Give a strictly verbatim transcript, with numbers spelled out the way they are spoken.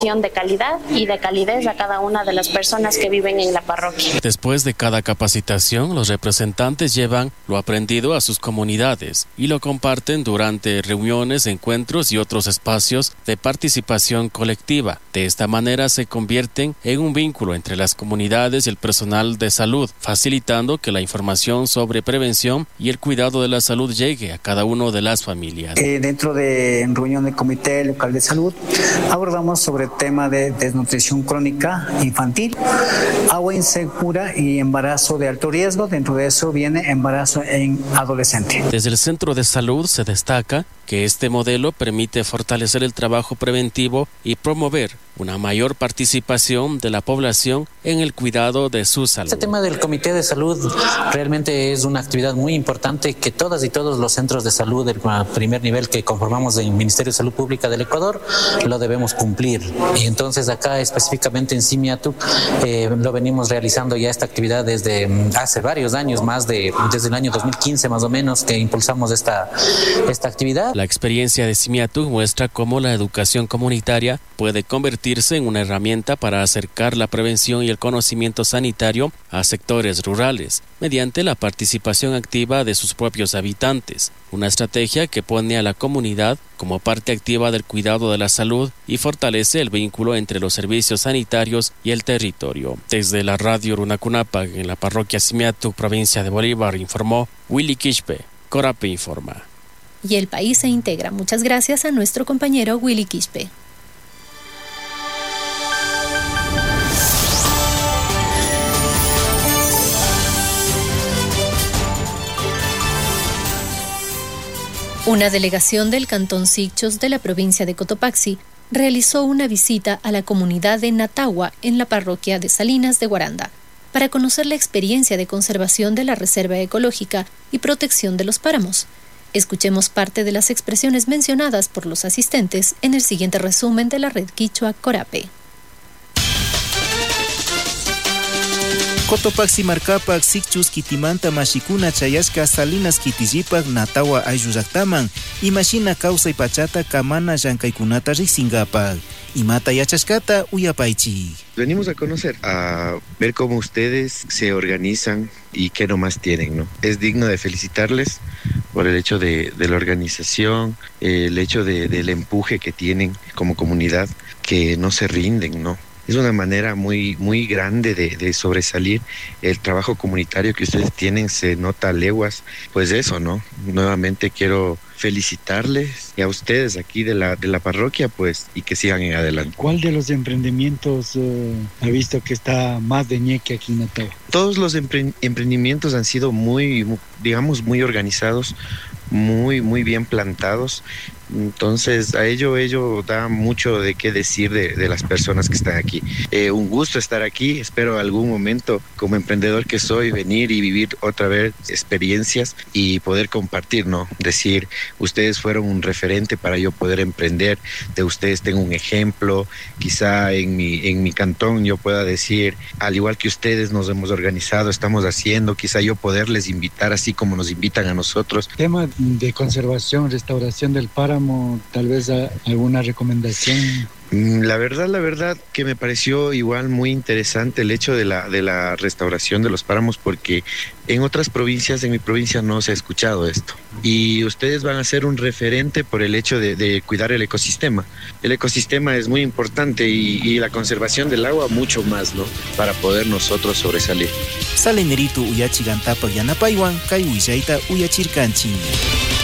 de calidad y de calidez a cada una de las personas que viven en la parroquia. Después de cada capacitación, los representantes llevan lo aprendido a sus comunidades y lo comparten durante reuniones, encuentros y otros espacios de participación colectiva. De esta manera se convierten en un vínculo entre las comunidades y el personal de salud, facilitando que la información sobre prevención y el cuidado de la salud llegue a cada una de las familias. Eh, dentro de reunión del Comité Local de Salud abordamos sobre tema de desnutrición crónica infantil, agua insegura y embarazo de alto riesgo. Dentro de eso viene embarazo en adolescente. Desde el centro de salud se destaca que este modelo permite fortalecer el trabajo preventivo y promover una mayor participación de la población en el cuidado de su salud. Este tema del Comité de Salud realmente es una actividad muy importante que todas y todos los centros de salud del primer nivel que conformamos el Ministerio de Salud Pública del Ecuador lo debemos cumplir. Y entonces acá específicamente en Simiatu eh, lo venimos realizando ya esta actividad desde hace varios años, más de desde el año dos mil quince más o menos que impulsamos esta, esta actividad. La experiencia de Simiatu muestra cómo la educación comunitaria puede convertirse en una herramienta para acercar la prevención y el conocimiento sanitario a sectores rurales, mediante la participación activa de sus propios habitantes. Una estrategia que pone a la comunidad como parte activa del cuidado de la salud y fortalece el vínculo entre los servicios sanitarios y el territorio. Desde la radio Runacunapac, en la parroquia Simiatu, provincia de Bolívar, informó Willy Quispe. Corape informa. Y el país se integra. Muchas gracias a nuestro compañero Willy Quispe. Una delegación del Cantón Sicchos de la provincia de Cotopaxi realizó una visita a la comunidad de Natahua en la parroquia de Salinas de Guaranda para conocer la experiencia de conservación de la reserva ecológica y protección de los páramos. Escuchemos parte de las expresiones mencionadas por los asistentes en el siguiente resumen de la red Quichua Corape. Cotopaxi marcapac Sicchus kitimanta mashikuna chayashka Salinas kitijipac Natahua ayllulaktaman imashina kawsay pachata kamana llankaykunata riqsingapac imata yachashkata uyapaychik. Venimos a conocer, a ver cómo ustedes se organizan y qué nomás tienen, ¿no? Es digno de felicitarles por el hecho de, de la organización, el hecho de, del empuje que tienen como comunidad, que no se rinden, ¿no? Es una manera muy, muy grande de, de sobresalir. El trabajo comunitario que ustedes tienen se nota a leguas. Pues eso, ¿no? Nuevamente quiero felicitarles y a ustedes aquí de la, de la parroquia, pues, y que sigan en adelante. ¿Cuál de los emprendimientos uh, ha visto que está más de ñeque aquí en Natahua? Todos los empre- emprendimientos han sido muy, digamos, muy organizados, muy, muy bien plantados. Entonces, a ello, ello da mucho de qué decir de, de las personas que están aquí. Eh, un gusto estar aquí. Espero algún momento, como emprendedor que soy, venir y vivir otra vez experiencias y poder compartir, ¿no? Decir, ustedes fueron un referente para yo poder emprender. De ustedes tengo un ejemplo. Quizá en mi, en mi cantón yo pueda decir, al igual que ustedes nos hemos organizado, estamos haciendo, quizá yo poderles invitar así como nos invitan a nosotros. Tema de conservación, restauración del páramo, tal vez a, alguna recomendación. La verdad, la verdad que me pareció igual muy interesante el hecho de la, de la restauración de los páramos, porque en otras provincias, en mi provincia no se ha escuchado esto. Y ustedes van a ser un referente por el hecho de, de cuidar el ecosistema. El ecosistema es muy importante y, y la conservación del agua mucho más, ¿no? Para poder nosotros sobresalir. Saleneritu uyachigantapa yanapaywan, kay uyaita uyachirkanchi.